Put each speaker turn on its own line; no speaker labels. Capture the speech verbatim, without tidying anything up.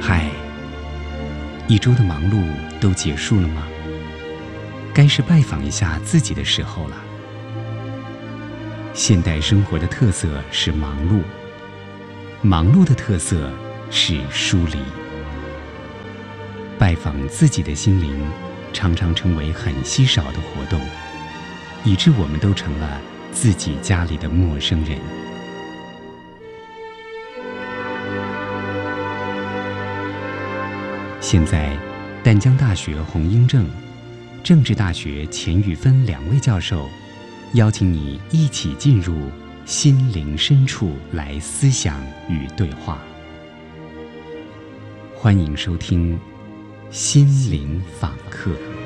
嗨，一周的忙碌都结束了吗？该是拜访一下自己的时候了。现代生活的特色是忙碌，忙碌的特色是疏离。拜访自己的心灵，常常成为很稀少的活动，以致我们都成了自己家里的陌生人。现在，淡江大学洪英正、政治大学钱玉芬两位教授，邀请你一起进入心灵深处来思想与对话。欢迎收听《心灵访客》。